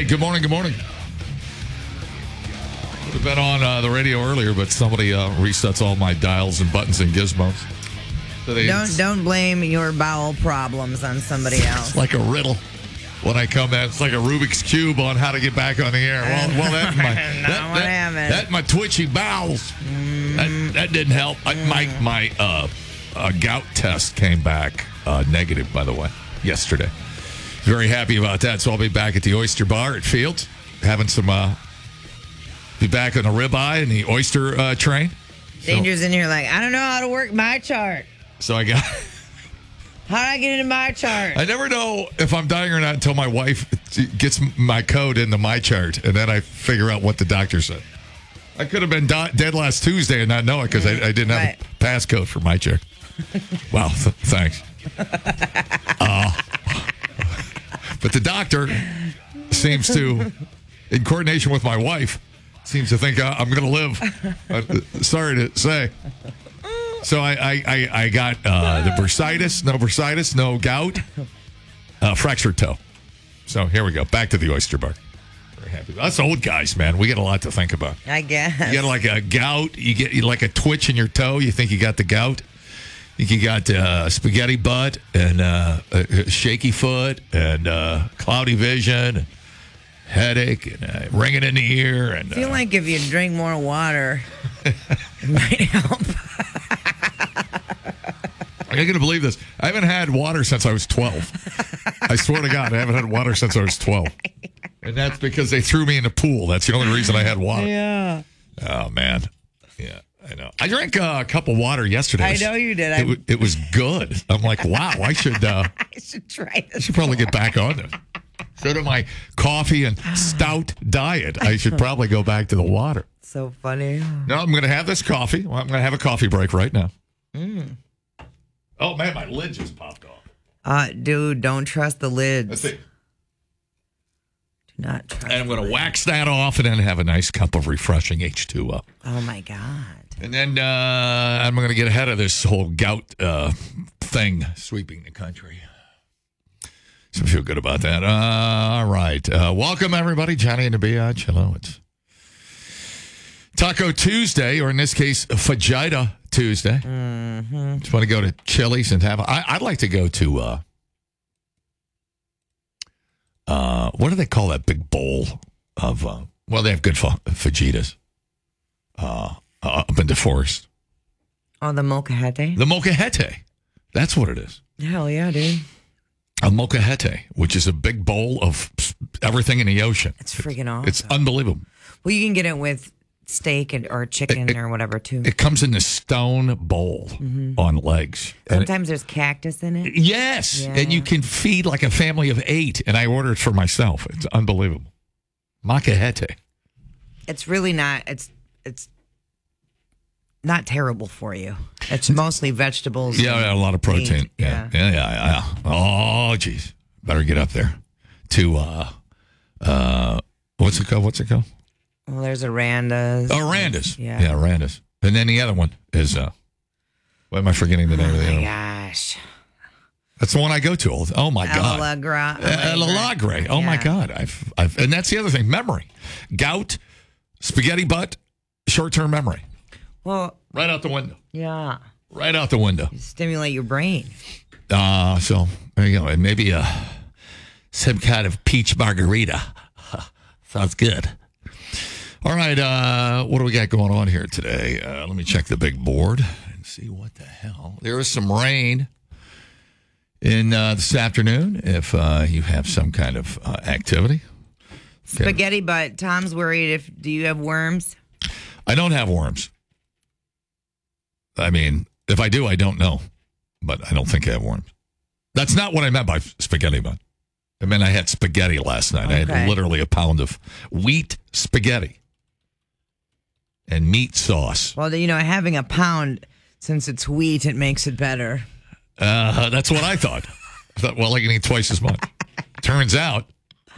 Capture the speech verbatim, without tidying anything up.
right, good morning, good morning. Would have been on uh, the radio earlier, but somebody uh, resets all my dials and buttons and gizmos. So they, Don't don't blame your bowel problems on somebody else. It's like a riddle. When I come in, it's like a Rubik's Cube on how to get back on the air. Well, well that my Not that, what that, happened. that my twitchy bowels. Mm. That, that didn't help. I, my my uh, uh, gout test came back uh, negative, by the way, yesterday. Very happy about that. So I'll be back at the Oyster Bar at Fields, having some. Uh, be back on the ribeye and the oyster uh, train. Danger's so, in here like, I don't know how to work my chart. So I got. How do I get into my chart? I never know if I'm dying or not until my wife gets my code into my chart, and then I figure out what the doctor said. I could have been do- dead last Tuesday and not know it because I, I didn't have right. a passcode for my chart. Wow, th- thanks. Uh, but the doctor seems to, in coordination with my wife, seems to think uh, I'm going to live. Uh, sorry to say. So I I, I, I got uh, the bursitis, no bursitis, no gout, uh, fractured toe. So here we go. Back to the Oyster Bar. Very happy. Us old guys, man, we get a lot to think about. I guess. You get like a gout. You get like a twitch in your toe. You think you got the gout. You think you got uh, spaghetti butt and uh, a shaky foot and uh, cloudy vision. Headache and uh, ringing in the ear. And I feel uh, like if you drink more water, it might help. I'm not going to believe this. I haven't had water since I was twelve. I swear to God, I haven't had water since I was twelve. And that's because they threw me in the pool. That's the only reason I had water. Yeah. Oh, man. Yeah, I know. I drank uh, a cup of water yesterday. I It was- know you did. It, I, w- it was good. I'm like, wow, I should, uh, I should try I this. should probably get back on this. So to my coffee and stout diet, I should probably go back to the water. So funny. No, I'm going to have this coffee. Well, I'm going to have a coffee break right now. Mm. Oh, man, my lid just popped off. Uh, dude, don't trust the lids. Let's see. Do not trust And I'm going the to lids. wax that off and then have a nice cup of refreshing H two O. Oh, my God. And then uh, I'm going to get ahead of this whole gout uh, thing sweeping the country. So I feel good about that. Uh, all right. Uh, welcome, everybody. Johnny and the Biatch. Hello. It's Taco Tuesday, or in this case, Fajita Tuesday. Mm-hmm. Just want to go to Chili's and have. I, I'd like to go to. Uh, uh, what do they call that big bowl of? Uh, well, they have good fa- fajitas. Uh, uh, up in DeForest. Oh, the molcajete? The molcajete. That's what it is. Hell yeah, dude. A molcajete, which is a big bowl of everything in the ocean. It's freaking awesome. It's unbelievable. Well, you can get it with steak and, or chicken It- or whatever, too. It comes in this stone bowl on legs. And it- Sometimes there's cactus in it. yes, Yeah. and you can feed like a family of eight. And I ordered it for myself. It's unbelievable. Molcajete. It's really not, it's, it's not terrible for you. It's mostly vegetables. Yeah, and yeah, a lot of protein. meat. Yeah, yeah, yeah, yeah. Oh, geez, better get up there to uh, uh, what's it called? What's it called? Well, there's Aranda's. Oh, Randus. Yeah. Yeah, Randus. And then the other one is, uh, why am I forgetting the name Oh, of the other my one? gosh. That's the one I go to. all the- Oh, my God. Allegra. Uh, Lagre. Oh, my Yeah. God. I've, I've, and that's the other thing, memory. Gout, spaghetti butt, short-term memory. Well, Right out the window. yeah. Right out the window. Stimulate your brain. Uh, so there you go. And maybe uh, some kind of peach margarita. Sounds good. All right. Uh, what do we got going on here today? Uh, let me check the big board and see what the hell. There is some rain in uh, this afternoon if uh, you have some kind of uh, activity. Okay. Spaghetti butt. Tom's worried if, do you have worms? I don't have worms. I mean, if I do, I don't know. But I don't think I have worms. That's not what I meant by spaghetti butt. I mean, I had spaghetti last night. I Okay. had literally a pound of wheat spaghetti and meat sauce. Well, you know, having a pound, since it's wheat, it makes it better. Uh, that's what I thought. I thought, well, I can eat twice as much. Turns out,